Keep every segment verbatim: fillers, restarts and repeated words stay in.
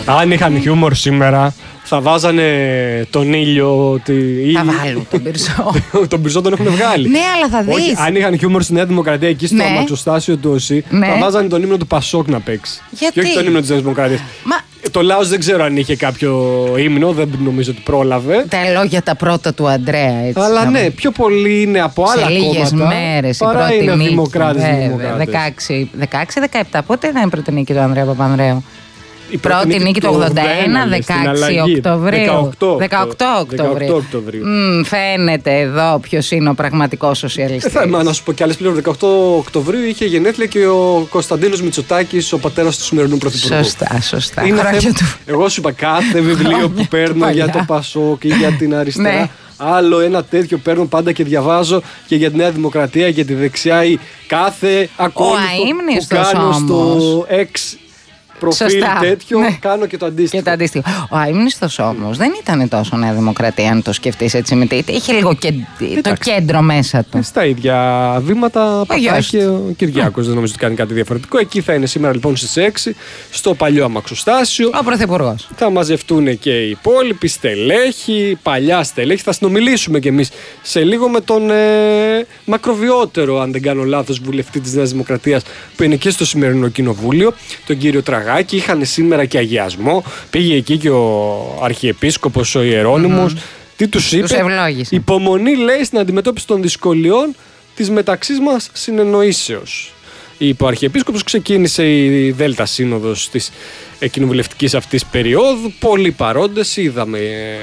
Αν είχαν χιούμορ σήμερα, θα βάζανε τον ήλιο. Τη... Θα βάλουν τον Πυρσό. Τον Πυρσό τον έχουν βγάλει. Ναι, αλλά θα δεις. Όχι, αν είχαν χιούμορ στη Νέα Δημοκρατία εκεί στο ναι. αμαξοστάσιο του ΟΣΥ, ναι. θα βάζανε τον ύμνο του Πασόκ να παίξει. Γιατί? Και όχι τον ύμνο της Νέας Δημοκρατίας. Μα... Το Λάος δεν ξέρω αν είχε κάποιο ύμνο, δεν νομίζω ότι πρόλαβε. Τα λόγια τα πρώτα του Αντρέα, έτσι. Αλλά να... ναι, πιο πολύ είναι από άλλα σε λίγες κόμματα. Μέρες, παρά είναι δημοκράτες. δεκαέξι δεκαεπτά, πότε ήταν η πρώτη νίκη του Ανδρέα Παπανδρέου? Η πρώτη, πρώτη νίκη του ογδόντα ένα, δεκαέξι Οκτωβρίου. δεκαοκτώ Οκτωβρίου. Mm, φαίνεται εδώ ποιος είναι ο πραγματικός σοσιαλιστής. Ε, θα, να σου πω κι άλλες πλέον. δεκαοκτώ Οκτωβρίου είχε γενέθλια και ο Κωνσταντίνος Μητσοτάκης, ο πατέρας του σημερινού πρωθυπουργού. Σωστά, σωστά. Είναι θέμα... Εγώ σου είπα κάθε βιβλίο που παίρνω για το Πασόκ ή για την αριστερά. Ναι. Άλλο ένα τέτοιο παίρνω πάντα και διαβάζω και για τη Νέα Δημοκρατία, για τη δεξιά ή κάθε ακόλουθο που κάνω στο X. Προφίλ σωστά. Τέτοιο, ναι. Κάνω και το αντίστοιχο. Και το αντίστοιχο. Ο αείμνηστος όμως δεν ήταν τόσο Νέα Δημοκρατία, αν το σκεφτείς έτσι με τι. Είχε λίγο και... το κέντρο μέσα του. Στα ίδια βήματα πατάει και ο Κυριάκος. Δεν νομίζω ότι κάνει κάτι διαφορετικό. Εκεί θα είναι σήμερα λοιπόν στις έξι, στο παλιό αμαξοστάσιο. Ο Πρωθυπουργός. Θα μαζευτούν και οι υπόλοιποι στελέχοι, παλιά στελέχη. Θα συνομιλήσουμε κι εμείς σε λίγο με τον ε, μακροβιότερο, αν δεν κάνω λάθος, βουλευτή της Νέας Δημοκρατίας που είναι και στο σημερινό κοινοβούλιο, τον κύριο Τραγάκη. Είχαν σήμερα και αγιασμό. Πήγε εκεί και ο Αρχιεπίσκοπος ο Ιερώνυμος. Mm-hmm. Τι τους είπε? Τους ευλόγησε. Υπομονή, λέει, στην αντιμετώπιση των δυσκολιών της μεταξύ μας συνεννοήσεως. Είπε ο Αρχιεπίσκοπος, ξεκίνησε η Δέλτα Σύνοδος της κοινοβουλευτικής αυτής περίοδου. Πολλοί παρόντες, είδαμε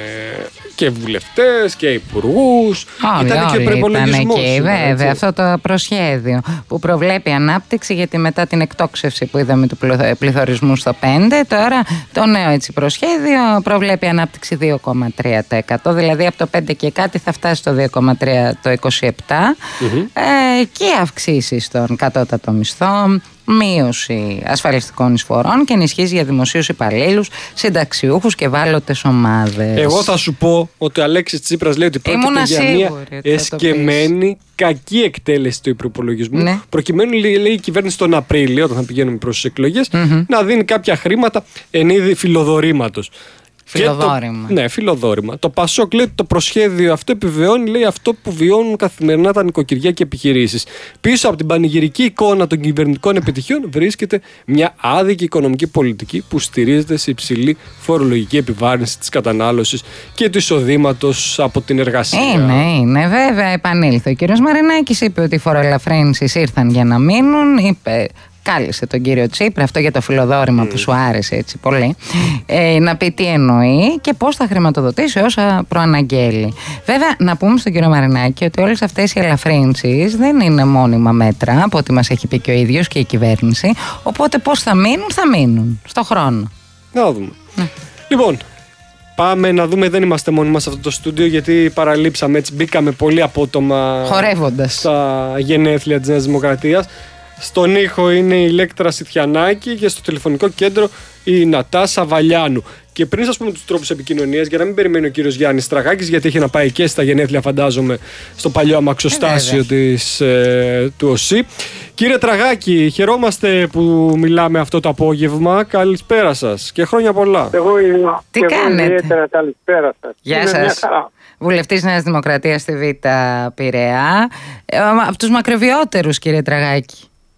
και βουλευτές και υπουργούς. Ήταν και προϋπολογισμός. Και βέβαια αυτό το προσχέδιο που προβλέπει ανάπτυξη, γιατί μετά την εκτόξευση που είδαμε του πληθωρισμού στο πέντε, τώρα το νέο έτσι προσχέδιο προβλέπει ανάπτυξη δύο κόμμα τρία τοις εκατό, δηλαδή από το πέντε και κάτι θα φτάσει στο δύο κόμμα τρία το είκοσι επτά. Mm-hmm. ε, και αυξήσεις των κατώτατων μισθών, μείωση ασφαλιστικών εισφορών και ενισχύσει για δημοσίους υπαλλήλους, συνταξιούχους και ευάλωτες ομάδες. Εγώ θα σου πω ότι ο Αλέξης Τσίπρας λέει ότι πρόκειται για μια εσκεμμένη κακή εκτέλεση του υπροϋπολογισμού. Ναι. Προκειμένου, λέει η κυβέρνηση τον Απρίλιο, όταν θα πηγαίνουμε προς τις εκλογές, mm-hmm. να δίνει κάποια χρήματα εν είδη φιλοδορήματος. Φιλοδόρημα. Το, ναι, φιλοδόρημα. Το Πασόκ λέει ότι το προσχέδιο αυτό επιβεβαιώνει, λέει, αυτό που βιώνουν καθημερινά τα νοικοκυριά και επιχειρήσεις. Πίσω από την πανηγυρική εικόνα των κυβερνητικών επιτυχιών βρίσκεται μια άδικη οικονομική πολιτική που στηρίζεται σε υψηλή φορολογική επιβάρυνση της κατανάλωσης και του εισοδήματος από την εργασία. Είναι, είναι, βέβαια, επανήλθε. Ο κ. Μαρινάκης είπε ότι οι φοροελαφρύνσεις ήρθαν για να μείνουν. Είπε. Κάλεσε τον κύριο Τσίπρα, αυτό για το φιλοδόρημα mm. που σου άρεσε έτσι πολύ, ε, να πει τι εννοεί και πώς θα χρηματοδοτήσει όσα προαναγγέλει. Βέβαια, να πούμε στον κύριο Μαρινάκη ότι όλες αυτές οι ελαφρύνσεις δεν είναι μόνιμα μέτρα, από ό,τι μας έχει πει και ο ίδιος και η κυβέρνηση. Οπότε πώς θα μείνουν, θα μείνουν στο χρόνο. Να δούμε. Mm. Λοιπόν, πάμε να δούμε, δεν είμαστε μόνοι μας σε αυτό το στούντιο, γιατί παραλείψαμε, έτσι μπήκαμε πολύ απότομα χορεύοντας στα γενέθλια της Νέας Δημοκρατίας. Στον ήχο είναι η Ηλέκτρα Σιτιανάκη και στο τηλεφωνικό κέντρο η Νατάσα Βαλιάνου. Και πριν σας πούμε τους τρόπους επικοινωνίας, για να μην περιμένει ο κύριος Γιάννης Τραγάκης, γιατί έχει να πάει και στα γενέθλια, φαντάζομαι, στο παλιό αμαξοστάσιο της, ε, του ΟΣΥ. Κύριε Τραγάκη, χαιρόμαστε που μιλάμε αυτό το απόγευμα. Καλησπέρα σας και χρόνια πολλά. Εγώ είμαι. Τι εγώ κάνετε? Ιδιαίτερα καλησπέρα σας. Γεια σας. Βουλευτής Νέας Δημοκρατίας στη Β' Πειραιά. Ε, από τους μακροβιότερους, κύριε Τραγάκη.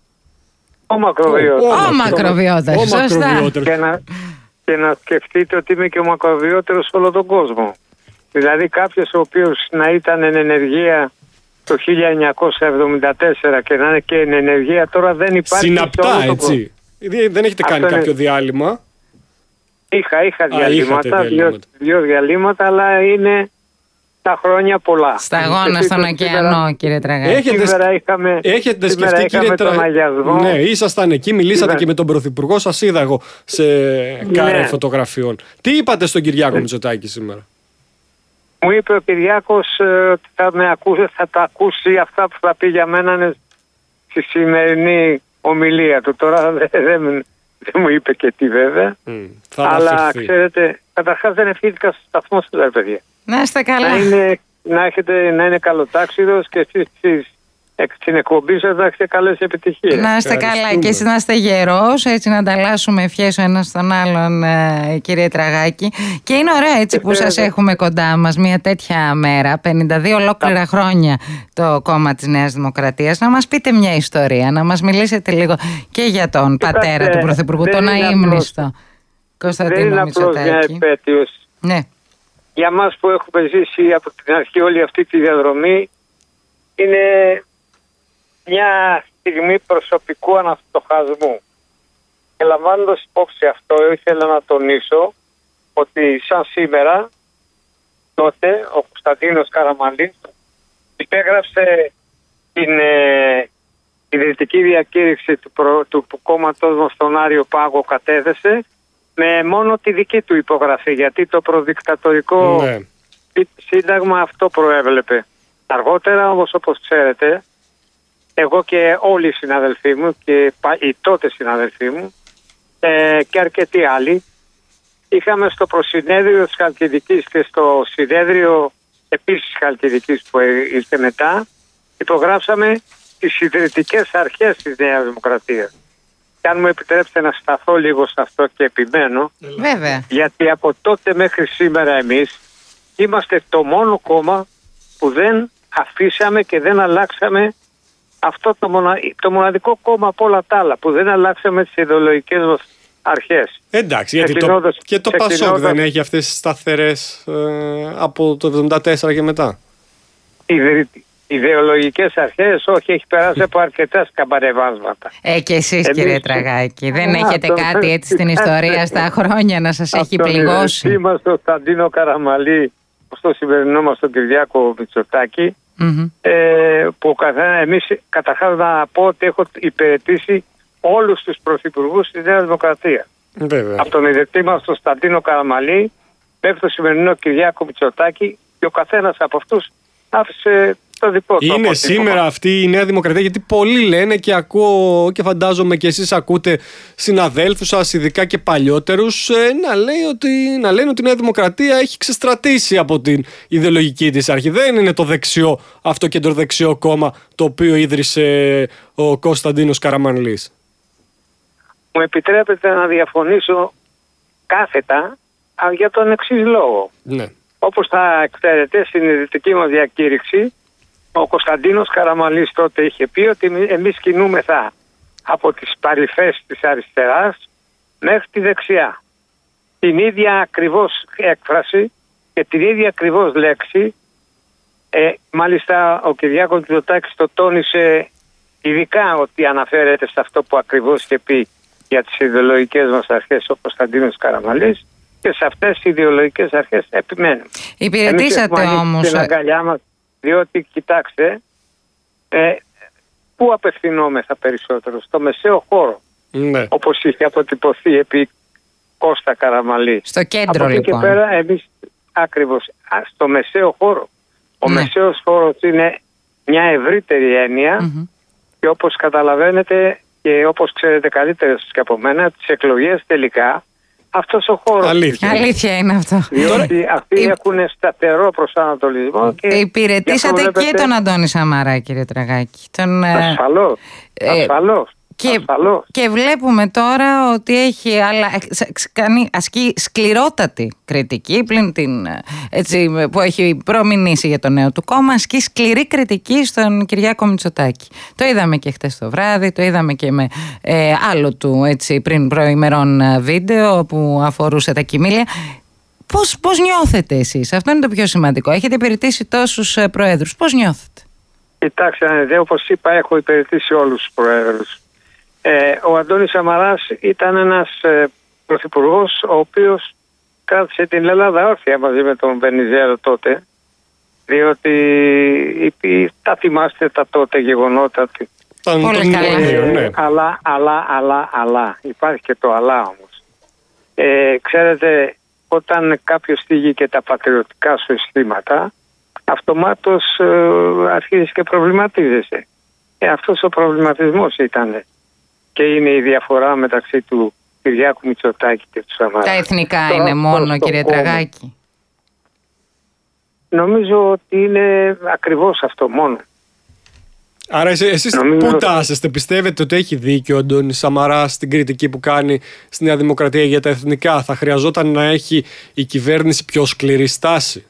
Ο μακροβιότερος. Ο μακροβιότερος, σωστά. Και να, και να σκεφτείτε ότι είμαι και ο μακροβιότερος σε όλο τον κόσμο. Δηλαδή κάποιος ο οποίος να ήταν εν ενεργεία το χίλια εννιακόσια εβδομήντα τέσσερα και να είναι και εν ενεργεία τώρα δεν υπάρχει. Συναπτά, έτσι. Δεν έχετε κάνει αυτό κάποιο είναι... διάλειμμα? Είχα, είχα διαλύματα, δύο, δύο διαλύματα, αλλά είναι τα χρόνια πολλά. Σταγόνα στον ωκεανό, κύριε Τραγάκη. Έχετε, σήμερα είχαμε, έχετε σήμερα σκεφτεί, είχαμε κύριε Τραγάκη. Ναι, ήσασταν εκεί, μιλήσατε σήμερα. Και με τον Πρωθυπουργό, σας είδα εγώ σε κάρε ναι. φωτογραφιών. Τι είπατε στον Κυριάκο ναι. Μητσοτάκη σήμερα? Μου είπε ο Κυριάκος ότι θα, με ακούσει, θα τα ακούσει αυτά που θα πει για μένα στη σημερινή ομιλία του. Τώρα δεν, δεν, δεν μου είπε και τι βέβαια. Mm, αλλά αναφερθεί. Ξέρετε, καταρχάς δεν ευχήθηκα στο σταθμό σας, παιδιά. Να είστε καλά. Να είναι, να έχετε, να είναι καλοτάξιδος και εσείς στις στην εκπομπή σας να έχετε καλές επιτυχίες. Να είστε καλά και εσείς να είστε γερός, έτσι να ανταλλάσσουμε ευχές ο ένας στον άλλον, ε, κύριε Τραγάκη. Και είναι ωραία έτσι που σας έχουμε κοντά μας μια τέτοια μέρα, πενήντα δύο ολόκληρα χρόνια το κόμμα της Νέας Δημοκρατίας. Να μας πείτε μια ιστορία, να μας μιλήσετε λίγο και για τον Κοιτάξτε, πατέρα του Πρωθυπουργού, τον αείμνηστο Κωνσταντίνο Μητσοτάκη. Δεν είναι απλώς μια επέτειος. Ναι. Για μας που έχουμε ζήσει από την αρχή όλη αυτή τη διαδρομή, είναι μια στιγμή προσωπικού αναστοχασμού. Και λαμβάνοντας υπόψη αυτό, ήθελα να τονίσω ότι σαν σήμερα, τότε ο Κωνσταντίνος Καραμανλής υπέγραψε την ε, ιδρυτική διακήρυξη του, προ, του, του κόμματος μας στον Άριο Πάγο, κατέθεσε με μόνο τη δική του υπογραφή, γιατί το προδικτατορικό ναι. σύνταγμα αυτό προέβλεπε. Αργότερα όμως, όπως ξέρετε, εγώ και όλοι οι συναδελφοί μου και οι τότε συναδελφοί μου ε, και αρκετοί άλλοι είχαμε στο προσυνέδριο της Χαλκιδικής και στο συνέδριο επίσης Χαλκιδικής που ήρθε μετά, υπογράψαμε τις ιδρυτικές αρχές της Νέας Δημοκρατίας. Και αν μου επιτρέψετε να σταθώ λίγο σε αυτό και επιμένω, βέβαια, γιατί από τότε μέχρι σήμερα εμείς είμαστε το μόνο κόμμα που δεν αφήσαμε και δεν αλλάξαμε αυτό το, μονα... το μοναδικό κόμμα από όλα τα άλλα, που δεν αλλάξαμε τις ιδεολογικές μας αρχές. Εντάξει, γιατί το... και το Πασόκ κοινόδος... δεν έχει αυτές τις σταθερές ε, από το εβδομήντα τέσσερα και μετά. Ιδρυ... Ιδεολογικές αρχές, όχι, έχει περάσει από αρκετά σκαμπανεβάσματα. Ε, και εσείς Εμείς... κύριε Τραγάκη, δεν Α, έχετε τον... κάτι έτσι στην ιστορία στα χρόνια να σας έχει πληγώσει? Τον ιδρυτή στον Κωνσταντίνο Καραμανλή, στο σημερινό μας τον Κυριάκο Μητσοτάκη, mm-hmm. ε, που καθένα, εμείς καταρχάς να πω ότι έχω υπηρετήσει όλους τους πρωθυπουργούς της Νέας Δημοκρατίας. Βέβαια. Από τον ιδρυτή μας τον Κωνσταντίνο Καραμανλή μέχρι το σημερινό Κυριάκο Μητσοτάκη, και ο καθένας από αυτούς άφησε το δικό του. Είναι σήμερα αυτή η Νέα Δημοκρατία, γιατί πολλοί λένε και ακούω και φαντάζομαι και εσείς ακούτε συναδέλφους σας, ειδικά και παλιότερους, να, λέει ότι, να λένε ότι η Νέα Δημοκρατία έχει ξεστρατήσει από την ιδεολογική της αρχή. Δεν είναι το δεξιό, αυτό κεντροδεξιό κόμμα το οποίο ίδρυσε ο Κωνσταντίνος Καραμανλής. Μου επιτρέπετε να διαφωνήσω κάθετα για τον εξής λόγο. Ναι. Όπως θα ξέρετε, στην ιδρυτική μας διακήρυξη, ο Κωνσταντίνος Καραμανλής τότε είχε πει ότι εμείς κινούμεθα από τις παρυφές της αριστεράς μέχρι τη δεξιά. Την ίδια ακριβώς έκφραση και την ίδια ακριβώς λέξη, ε, μάλιστα ο Κυριάκος Μητσοτάκης το τόνισε ειδικά ότι αναφέρεται σε αυτό που ακριβώς είχε πει για τις ιδεολογικές μας αρχές ο Κωνσταντίνος Καραμανλής, και σε αυτές τις ιδεολογικές αρχές επιμένουμε. Υπηρετήσατε όμως την αγκαλιά μας, διότι κοιτάξτε, ε, πού απευθυνόμεθα περισσότερο? Στο μεσαίο χώρο, ναι. όπως είχε αποτυπωθεί επί Κώστα Καραμανλή. Στο κέντρο, από λοιπόν. Από εκεί και πέρα εμείς ακριβώς στο μεσαίο χώρο. Ο ναι. μεσαίος χώρος είναι μια ευρύτερη έννοια, mm-hmm. και όπως καταλαβαίνετε και όπως ξέρετε καλύτερα και από μένα, τις εκλογές τελικά αυτός ο χώρος. Αλήθεια. Αλήθεια είναι αυτό. Διότι αυτοί Υ... έχουν σταθερό προσανατολισμό. Και υπηρετήσατε βλέπετε... και τον Αντώνη Σαμαρά, κύριε Τραγάκη. Τον... Ασφαλώς. Ε... Ασφαλώς. Και, και βλέπουμε τώρα ότι έχει αλλά, κάνει, ασκεί σκληρότατη κριτική πλην την, έτσι, που έχει προμηνήσει για το νέο του κόμμα, ασκεί σκληρή κριτική στον Κυριάκο Μητσοτάκη. Το είδαμε και χτες το βράδυ, το είδαμε και με ε, άλλο του έτσι, πριν προημερών βίντεο που αφορούσε τα κοιμήλια. Πώς, πώς νιώθετε εσείς? Αυτό είναι το πιο σημαντικό. Έχετε υπηρετήσει τόσους προέδρους. Πώς νιώθετε? Κοιτάξτε, όπως είπα, έχω υπηρετήσει όλους τους προέδρους. Ε, ο Αντώνης Σαμαράς ήταν ένας ε, πρωθυπουργός ο οποίος κράτησε την Ελλάδα όρθια μαζί με τον Βενιζέλο τότε, διότι η, τα θυμάστε τα τότε γεγονότα. Πολύ καλά. Ε, ναι. Αλλά, αλλά, αλλά, αλλά. Υπάρχει και το αλλά όμως. Ε, ξέρετε, όταν κάποιος θίγει και τα πατριωτικά σου αισθήματα, αυτομάτως ε, αρχίζεις και προβληματίζεσαι. Ε, αυτός ο προβληματισμός ήταν. Και είναι η διαφορά μεταξύ του Κυριάκου Μητσοτάκη και του Σαμαρά. Τα εθνικά το, είναι μόνο, το, κύριε το Τραγάκη. Νομίζω ότι είναι ακριβώς αυτό μόνο. Άρα εσείς πού τάσεστε, πιστεύετε ότι έχει δίκιο ο Αντώνης Σαμαράς στην κριτική που κάνει στη Νέα Δημοκρατία για τα εθνικά? Θα χρειαζόταν να έχει η κυβέρνηση πιο σκληρή στάση?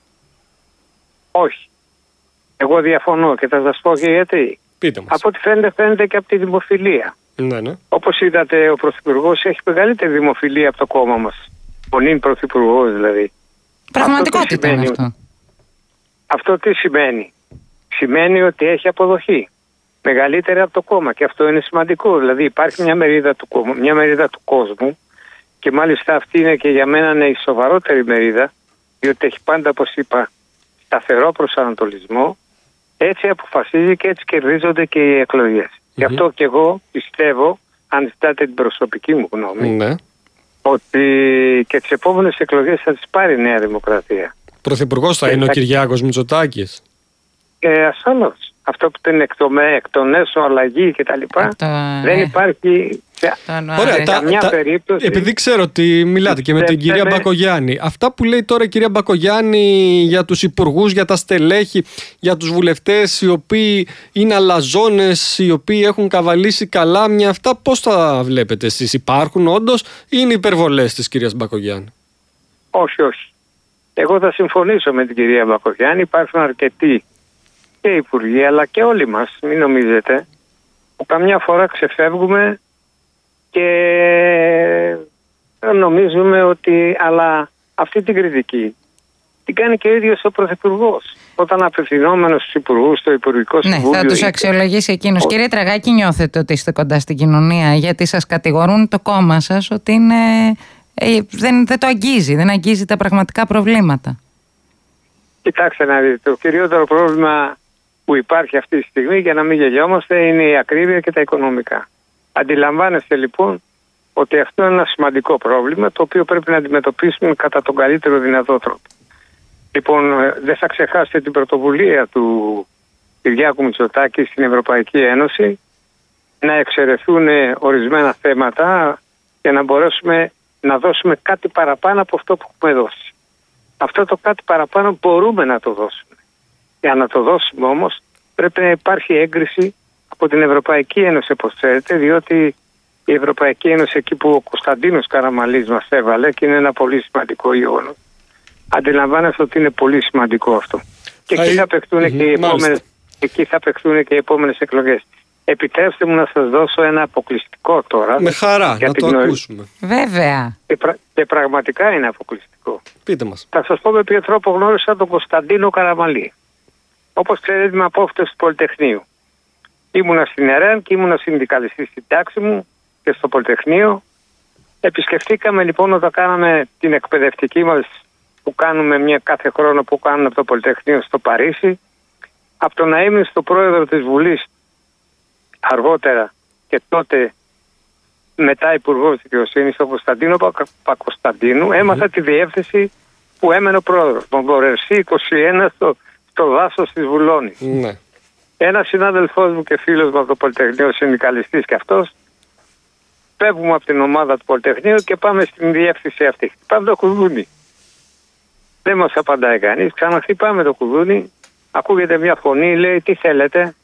Όχι. Εγώ διαφωνώ και θα σας πω και γιατί. Πείτε μας. Από ό,τι φαίνεται, φαίνεται και από τη δημοφιλία. Ναι, ναι. Όπως είδατε, ο Πρωθυπουργός έχει μεγαλύτερη δημοφιλία από το κόμμα μας. Ο νυν Πρωθυπουργός δηλαδή. Πραγματικότητα είναι αυτό. Αυτό τι σημαίνει? Σημαίνει ότι έχει αποδοχή μεγαλύτερη από το κόμμα και αυτό είναι σημαντικό. Δηλαδή υπάρχει μια μερίδα του, κόμμα, μια μερίδα του κόσμου και μάλιστα αυτή είναι και για μένα είναι η σοβαρότερη μερίδα, διότι έχει πάντα, όπως είπα, σταθερό προσανατολισμό. Έτσι αποφασίζει και έτσι κερδίζονται και οι εκλογές. Mm-hmm. Γι' αυτό και εγώ πιστεύω, αν ζητάτε την προσωπική μου γνώμη, mm-hmm. ότι και τις επόμενες εκλογές θα τις πάρει η Νέα Δημοκρατία. Πρωθυπουργός θα και είναι θα... ο Κυριάκος Μητσοτάκης. Ε, ασφαλώς. Αυτό που είναι εκ των, εκ των έσω αλλαγή και τα λοιπά, το, δεν ε. υπάρχει σε Ωραία, καμιά τα, περίπτωση. Επειδή ξέρω ότι μιλάτε και με την κυρία Μπακογιάννη, αυτά που λέει τώρα η κυρία Μπακογιάννη για τους υπουργούς, για τα στελέχη, για τους βουλευτές οι οποίοι είναι αλαζόνες, οι οποίοι έχουν καβαλήσει καλάμια, αυτά πώς τα βλέπετε εσείς? Υπάρχουν όντως ή είναι υπερβολές της κυρίας Μπακογιάννη? Όχι, όχι. Εγώ θα συμφωνήσω με την κυρία Μπακογιάννη. Υπάρχουν αρκετοί και οι υπουργοί αλλά και όλοι μας, μην νομίζετε, που καμιά φορά ξεφεύγουμε και νομίζουμε ότι, αλλά αυτή την κριτική την κάνει και ο ίδιος ο Πρωθυπουργός όταν απευθυνόμενος στους υπουργούς στο Υπουργικό Συμβούλιο. Ναι, θα τους αξιολογήσει εκείνος. Ο... Κύριε Τραγάκη, νιώθετε ότι είστε κοντά στην κοινωνία? Γιατί σας κατηγορούν το κόμμα σας ότι είναι, ε, δεν, δεν το αγγίζει, δεν αγγίζει τα πραγματικά προβλήματα. Κοιτάξτε να δείτε, το κυριότερο πρόβλημα που υπάρχει αυτή τη στιγμή, για να μην γελιόμαστε, είναι η ακρίβεια και τα οικονομικά. Αντιλαμβάνεστε λοιπόν ότι αυτό είναι ένα σημαντικό πρόβλημα το οποίο πρέπει να αντιμετωπίσουμε κατά τον καλύτερο δυνατό τρόπο. Λοιπόν, δεν θα ξεχάσετε την πρωτοβουλία του Κυριάκου Μητσοτάκη στην Ευρωπαϊκή Ένωση να εξαιρεθούν ορισμένα θέματα και να μπορέσουμε να δώσουμε κάτι παραπάνω από αυτό που έχουμε δώσει. Αυτό το κάτι παραπάνω μπορούμε να το δώσουμε. Για να το δώσουμε όμως πρέπει να υπάρχει έγκριση από την Ευρωπαϊκή Ένωση, όπως ξέρετε, διότι η Ευρωπαϊκή Ένωση εκεί που ο Κωνσταντίνος Καραμανλής μας έβαλε, και είναι ένα πολύ σημαντικό γεγονός. Αντιλαμβάνεστε ότι είναι πολύ σημαντικό αυτό. Και εκεί θα παιχτούν και οι επόμενες, εκεί θα παιχτούν και οι επόμενες εκλογές. Επιτρέψτε μου να σας δώσω ένα αποκλειστικό τώρα. Με χαρά, να το γνωρί... ακούσουμε. Βέβαια. Και, πρα... και πραγματικά είναι αποκλειστικό. Πείτε μας. Θα σας πω με ποιο τρόπο γνώρισα τον Κωνσταντίνο Καραμανλή. Όπως ξέρετε, είμαι απόφυτος του Πολυτεχνείου. Ήμουνα στην ΕΡΕΝ και ήμουνα συνδικαλιστής στην τάξη μου και στο Πολυτεχνείο. Επισκεφτήκαμε λοιπόν όταν κάναμε την εκπαιδευτική μας που κάνουμε μια κάθε χρόνο που κάνουμε από το Πολυτεχνείο στο Παρίσι. Από το να είμαι στο πρόεδρο της Βουλής αργότερα και τότε μετά υπουργός δικαιοσύνης, τον Κωνσταντίνο Πακοσταντίνου, έμαθα mm-hmm. τη διεύθυνση που έμενε ο πρόεδρος. Μομπορερσί είκοσι ένα στο, στο δάσος της Βουλώνης. Mm-hmm. Ένας συνάδελφός μου και φίλος μου από το Πολυτεχνείο, συνδικαλιστής και αυτός, φεύγουμε από την ομάδα του Πολυτεχνείου και πάμε στην διεύθυνση αυτή. Πάμε το κουδούνι. Δεν μας απαντάει κανείς. Ξαναχτυπάμε το κουδούνι. Ακούγεται μια φωνή, λέει τι θέλετε.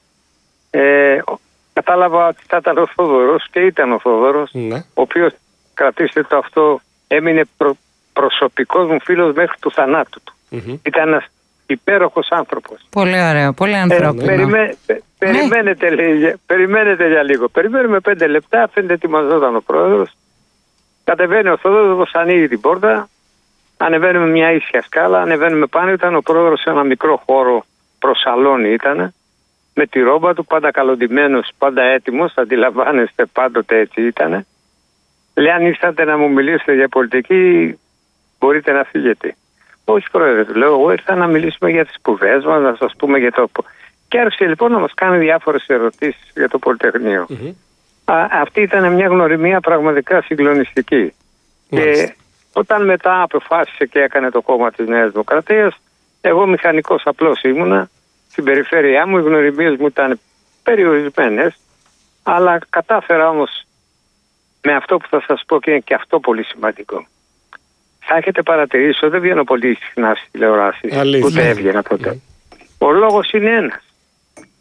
Ε, κατάλαβα ότι θα ήταν ο Θόδωρος και ήταν ο Θόδωρος, ναι. ο οποίος, κρατήστε το αυτό, έμεινε προ, προσωπικός μου φίλος μέχρι του θανάτου του. Mm-hmm. Ήταν ένας υπέροχος άνθρωπος. Πολύ ωραίο, πολύ ανθρώπινο. Ε, περιμέ, πε, περιμένετε, ναι. λέει, περιμένετε για λίγο. Περιμένουμε πέντε λεπτά, φαίνεται ετοιμαζόταν ο πρόεδρος. Κατεβαίνει ο Θόδωρος, ανοίγει την πόρτα. Ανεβαίνουμε μια ίσια σκάλα, ανεβαίνουμε πάνω. Ήταν ο πρόεδρος σε ένα μικρό χώρο προς σαλόνι ήταν. Με τη ρόμπα του, πάντα καλοντημένος, πάντα έτοιμος, αντιλαμβάνεστε, πάντοτε έτσι ήταν. Λέει, αν ήρθατε να μου μιλήσετε για πολιτική, μπορείτε να φύγετε. Όχι, πρόεδρε, του λέω, εγώ ήρθα να μιλήσουμε για τις σπουδές μας, να σας πούμε για το... Και άρχισε λοιπόν να μας κάνει διάφορες ερωτήσεις για το Πολυτεχνείο. Mm-hmm. Α, αυτή ήταν μια γνωριμία πραγματικά συγκλονιστική. Mm-hmm. Και όταν μετά αποφάσισε και έκανε το κόμμα της Νέας Δημοκρατίας, εγώ μηχανικός απλώς ήμουνα. Στην περιφέρειά μου οι γνωριμίες μου ήταν περιορισμένες, αλλά κατάφερα όμως με αυτό που θα σας πω και είναι και αυτό πολύ σημαντικό. Θα έχετε παρατηρήσει ότι δεν βγαίνω πολύ συχνά στις τηλεοράσεις, ούτε έβγαινα τότε. Mm. Ο λόγος είναι ένας.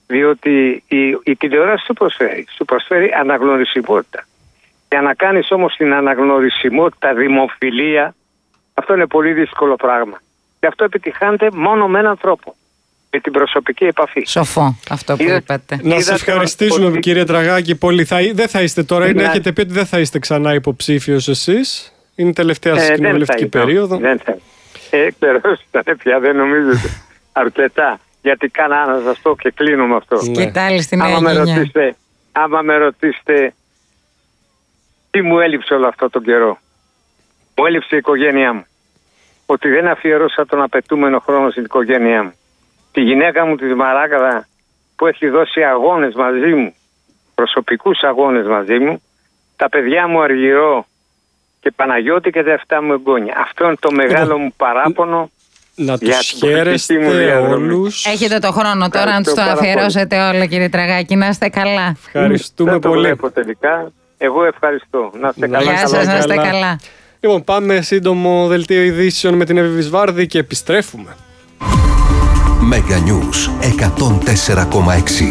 Διότι η, η τηλεόραση σου προσφέρει, σου προσφέρει αναγνωρισιμότητα. Για να κάνεις όμως την αναγνωρισιμότητα δημοφιλία, αυτό είναι πολύ δύσκολο πράγμα. Και αυτό επιτυχάνεται μόνο με έναν τρόπο. Με την προσωπική επαφή. Σοφό αυτό που Είδα, είπατε. Να σας ευχαριστήσουμε ότι... κύριε Τραγάκη πολύ. Θα, δεν θα είστε τώρα, είναι, έχετε πει ότι δεν θα είστε ξανά υποψήφιος εσείς. Είναι η τελευταία σας ε, κοινοβουλευτική περίοδο. Δεν θα ε, ήταν πια, δεν νομίζω αρκετά. Γιατί κάνα να σας πω και κλείνω με αυτό. Σκητάλη στην άμα με, ρωτήσετε, άμα με ρωτήσετε τι μου έλειψε όλο αυτό τον καιρό. Μου έλειψε η οικογένειά μου. Ότι δεν αφιερώσα τον απαιτούμενο χρόνο στην οικογένειά μου. Τη γυναίκα μου τη Μαράκαδα που έχει δώσει αγώνες μαζί μου, προσωπικούς αγώνες μαζί μου, τα παιδιά μου Αργυρό και Παναγιώτη και τα εφτά μου εγγόνια. Αυτό είναι το μεγάλο μου παράπονο. Να τους χαίρεστε όλους. Έχετε το χρόνο τώρα να τους το αφιερώσετε όλα κύριε Τραγάκη. Να είστε καλά. Ευχαριστούμε δεν πολύ. Δεν το βλέπω τελικά. Εγώ ευχαριστώ. Να είστε καλά. Γεια σας, να είστε καλά. Λοιπόν, πάμε σύντομο δελτίο ειδήσεων με την Εύη Βυσβάρδη και επιστρέφουμε. Mega News εκατόν τέσσερα κόμμα έξι.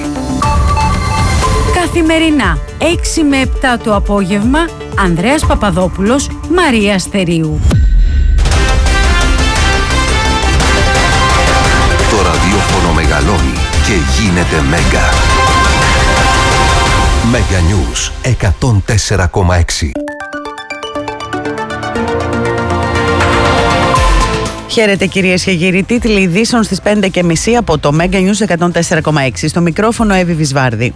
Καθημερινά έξι με επτά το απόγευμα, Ανδρέας Παπαδόπουλος, Μαρία Στερίου. Το ραδιόφωνο μεγαλώνει και γίνεται Μέγκα. Mega News εκατόν τέσσερα κόμμα έξι. Χαίρετε κυρίες και κύριοι, τίτλοι ειδήσεων στις πέντε και μισή από το Mega News εκατόν τέσσερα κόμμα έξι. Στο μικρόφωνο Εύη Βυσβάρδη.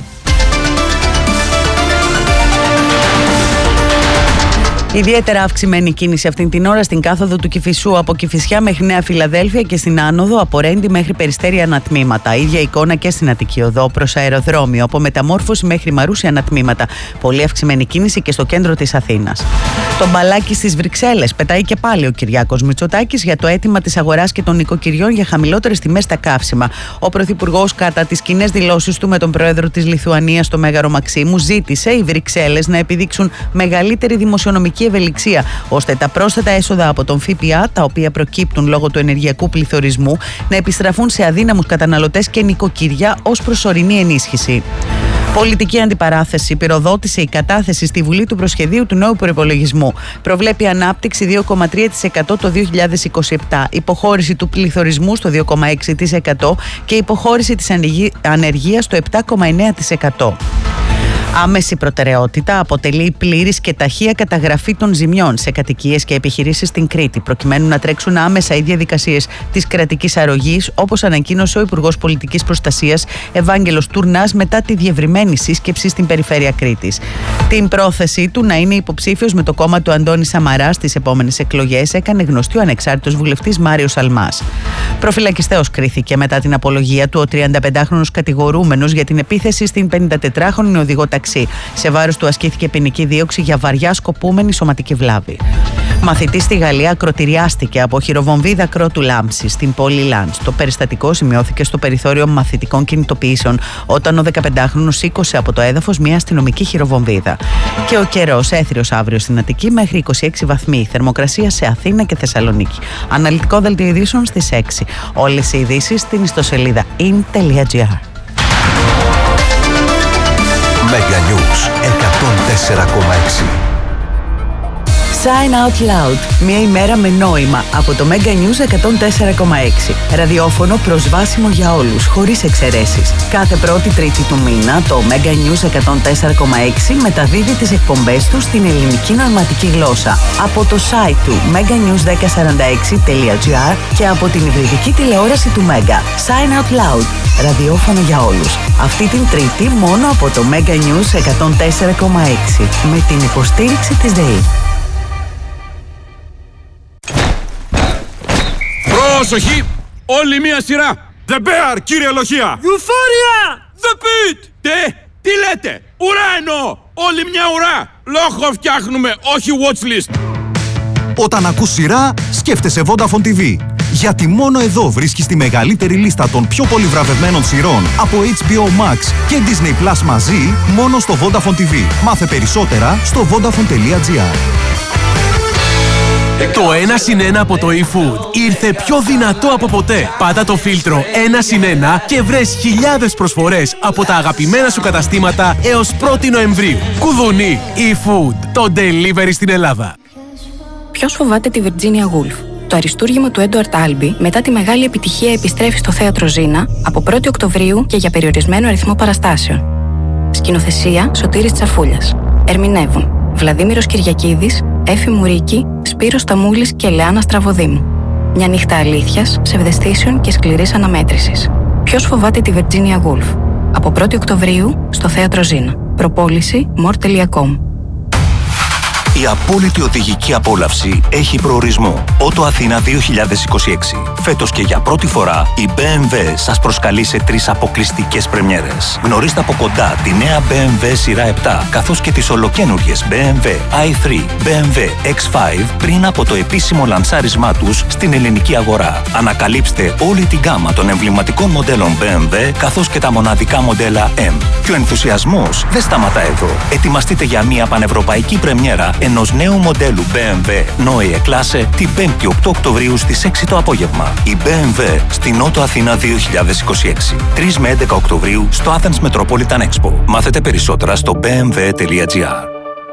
Ιδιαίτερα αυξημένη κίνηση αυτήν την ώρα στην κάθοδο του Κηφισού από Κηφισιά μέχρι Νέα Φιλαδέλφια και στην άνοδο από Ρέντι μέχρι Περιστέρι ανατμήματα. Ίδια εικόνα και στην Αττική Οδό προς αεροδρόμιο, από Μεταμόρφωση μέχρι Μαρούσι ανατμήματα. Πολύ αυξημένη κίνηση και στο κέντρο της Αθήνας. Το μπαλάκι στις Βρυξέλλες πετάει και πάλι ο Κυριάκος Μητσοτάκης για το αίτημα της αγοράς και των νοικοκυριών για χαμηλότερες τιμές στα καύσιμα. Ο Πρωθυπουργός, κατά τις κοινές δηλώσεις του με τον πρόεδρο της Λιθουανίας, τον Μέγαρο Μαξίμου, ζήτησε οι Βρυξέλλες να επιδείξουν μεγαλύτερη δημοσιονομική ευελιξία, ώστε τα πρόσθετα έσοδα από τον ΦΠΑ, τα οποία προκύπτουν λόγω του ενεργειακού πληθωρισμού, να επιστραφούν σε αδύναμους καταναλωτές και νοικοκυριά ως προσωρινή ενίσχυση. Πολιτική αντιπαράθεση πυροδότησε η κατάθεση στη Βουλή του προσχεδίου του νέου προϋπολογισμού. Προβλέπει ανάπτυξη δύο κόμμα τρία τοις εκατό το δύο χιλιάδες είκοσι επτά, υποχώρηση του πληθωρισμού στο δύο κόμμα έξι τοις εκατό και υποχώρηση της ανεργίας στο επτά κόμμα εννέα τοις εκατό. Άμεση προτεραιότητα αποτελεί η πλήρης και ταχεία καταγραφή των ζημιών σε κατοικίες και επιχειρήσεις στην Κρήτη, προκειμένου να τρέξουν άμεσα οι διαδικασίες της κρατικής αρρωγής, όπως ανακοίνωσε ο Υπουργός Πολιτικής Προστασίας Ευάγγελος Τουρνάς μετά τη διευρυμένη σύσκεψη στην περιφέρεια Κρήτης. Την πρόθεσή του να είναι υποψήφιος με το κόμμα του Αντώνη Σαμαρά στις επόμενες εκλογές έκανε γνωστή ο ανεξάρτητος βουλευτής Μάριος Αλμάς. Προφυλακιστέος κρίθηκε μετά την απολογία του ο τριανταπεντάχρονος κατηγορούμενος για την επίθεση στην πενηντατετράχρονη οδηγό ταξί. Σε βάρος του ασκήθηκε ποινική δίωξη για βαριά σκοπούμενη σωματική βλάβη. Μαθητής στη Γαλλία ακροτηριάστηκε από χειροβομβίδα κρότου λάμψη στην πόλη Λαντς. Το περιστατικό σημειώθηκε στο περιθώριο μαθητικών κινητοποιήσεων, όταν ο δεκαπεντάχρονος σήκωσε από το έδαφος μια αστυνομική χειροβομβίδα. Και ο καιρός έθριος αύριο στην Αττική μέχρι είκοσι έξι βαθμοί. Θερμοκρασία σε Αθήνα και Θεσσαλονίκη. Αναλυτικό δελτίο ειδήσεων στις έξι. Όλες οι ειδήσεις στην ιστοσελίδα in τελεία gr. Mega News εκατόν τέσσερα κόμμα έξι. Sign Out Loud. Μια ημέρα με νόημα από το Mega News εκατόν τέσσερα κόμμα έξι. Ραδιόφωνο προσβάσιμο για όλους, χωρίς εξαιρέσεις. Κάθε πρώτη τρίτη του μήνα το Mega News εκατόν τέσσερα κόμμα έξι μεταδίδει τις εκπομπές του στην ελληνική νοηματική γλώσσα από το site του μέγα νιους εκατόν σαράντα έξι τελεία gr και από την υβριδική τηλεόραση του Mega. Sign Out Loud. Ραδιόφωνο για όλους. Αυτή την τρίτη μόνο από το Mega News εκατόν τέσσερα κόμμα έξι με την υποστήριξη της ΔΕΗ. Προσοχή! Όλη μία σειρά! The Bear, κύριε Λοχεία! Euphoria! The Pit! Τε, τι λέτε! Ουρά εννοώ! Όλη μια ουρά! Λόγο φτιάχνουμε, όχι watchlist! Όταν ακούς σειρά, σκέφτεσαι Vodafone τι βι. Γιατί μόνο εδώ βρίσκεις τη μεγαλύτερη λίστα των πιο πολύ βραβευμένων σειρών από έιτς μπι ο Max και Disney Plus μαζί, μόνο στο Vodafone τι βι. Μάθε περισσότερα στο vodafone τελεία gr. Το ένα συν ένα από το eFood ήρθε πιο δυνατό από ποτέ. Πάτα το φίλτρο ένα συν ένα και βρες χιλιάδες προσφορές από τα αγαπημένα σου καταστήματα έως πρώτη Νοεμβρίου. Κουδουνί eFood, το delivery στην Ελλάδα. Ποιος φοβάται τη Virginia Woolf? Το αριστούργημα του Έντουαρτ Άλμπι μετά τη μεγάλη επιτυχία επιστρέφει στο θέατρο Ζήνα από πρώτη Οκτωβρίου και για περιορισμένο αριθμό παραστάσεων. Σκηνοθεσία Σωτήρης Τσαφούλιας. Ερμηνεύουν Βλαδίμηρος Κυριακίδης, Έφη Μουρίκη, Σπύρος Ταμούλης και Λεάνα Στραβοδήμου. Μια νύχτα αλήθειας, ψευδαισθήσεων και σκληρής αναμέτρησης. Ποιος φοβάται τη Virginia Woolf? Από πρώτη Οκτωβρίου στο θέατρο Ζήνα. Προπόληση μορ τελεία κομ. Η απόλυτη οδηγική απόλαυση έχει προορισμό. Ότο Αθήνα δύο χιλιάδες είκοσι έξι. Φέτος και για πρώτη φορά η μπι εμ ντάμπλιου σας προσκαλεί σε τρεις αποκλειστικές πρεμιέρες. Γνωρίστε από κοντά τη νέα μπι εμ ντάμπλιου σειρά επτά, καθώς και τις ολοκαίνουργιες μπι εμ ντάμπλιου άι θρι, μπι εμ ντάμπλιου εξ φάιβ πριν από το επίσημο λανσάρισμά τους στην ελληνική αγορά. Ανακαλύψτε όλη την γκάμα των εμβληματικών μοντέλων μπι εμ ντάμπλιου, καθώς και τα μοναδικά μοντέλα M. Και ο ενθουσιασμός δεν σταματά εδώ. Ετοιμαστείτε για μια πανευρωπαϊκή πρεμιέρα ενός νέου μοντέλου μπι εμ ντάμπλιου Neue Klasse την πέμπτη οκτώ Οκτωβρίου στις έξι το απόγευμα. Η μπι εμ ντάμπλιου στην Νότο Αθήνα δύο χιλιάδες είκοσι έξι. τρεις με έντεκα Οκτωβρίου στο Athens Metropolitan Expo. Μάθετε περισσότερα στο μπι εμ ντάμπλιου τελεία τζι άρ.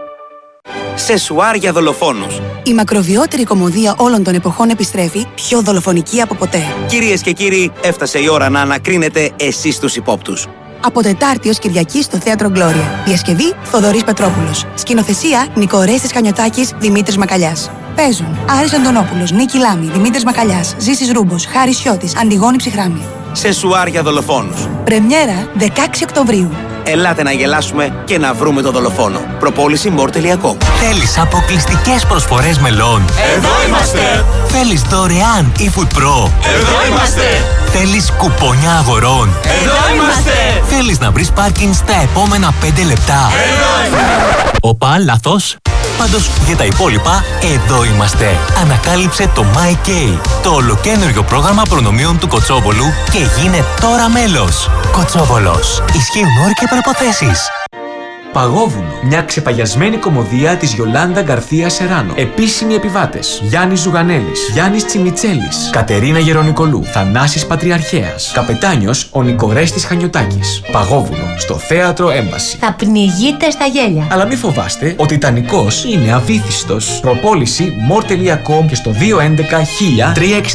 Σεσουάρ για δολοφόνους. Η μακροβιότερη κομμωδία όλων των εποχών επιστρέφει, πιο δολοφονική από ποτέ. Κυρίες και κύριοι, έφτασε η ώρα να ανακρίνετε εσείς τους υπόπτους. Από Τετάρτη ως Κυριακή στο Θέατρο Γκλώρια. Διασκευή Θοδωρής Πετρόπουλος. Σκηνοθεσία Νίκο Ορέστης Χανιωτάκης, Δημήτρης Μακαλιάς. Παίζουν Άρης Αντωνόπουλος, Νίκη Λάμη, Δημήτρης Μακαλιάς, Ζήσης Ρούμπος, Χάρης Σιώτης, Αντιγόνη Ψυχράμια. Σεσουάρ για δολοφόνους. Πρεμιέρα δεκαέξι Οκτωβρίου. Ελάτε να γελάσουμε και να βρούμε τον δολοφόνο. Προπόληση μορ τελεία κομ. Θέλεις αποκλειστικές προσφορές μελών? Εδώ είμαστε! Θέλεις δωρεάν eFood Pro? Εδώ είμαστε! Θέλεις κουπόνια αγορών? Εδώ είμαστε! Θέλεις να βρεις πάρκινγκ στα επόμενα πέντε λεπτά? Εδώ είμαστε! Οπα, λάθος. Πάντως για τα υπόλοιπα, εδώ είμαστε. Ανακάλυψε το MyK, το ολοκαίνουργιο πρόγραμμα προνομίων του Κοτσόβολου και γίνε τώρα μέλος. Κοτσόβολος. Ισχύουν όροι και προϋποθέσεις. Παγόβουνο. Μια ξεπαγιασμένη κομμωδία της Γιολάντα Γκαρθία Σεράνο. Επίσημοι επιβάτες: Γιάννης Ζουγανέλης, Γιάννης Τσιμιτσέλης, Κατερίνα Γερονικολού, Θανάσης Πατριαρχέας. Καπετάνιος ο Νικορέστης Χανιωτάκης. Παγόβουνο στο Θέατρο Έμπαση. Θα πνιγείτε στα γέλια. Αλλά μη φοβάστε, ο Τιτανικός είναι αβύθιστος. Προπόληση μορ τελεία κομ και στο δύο έντεκα χίλια τριακόσια εξήντα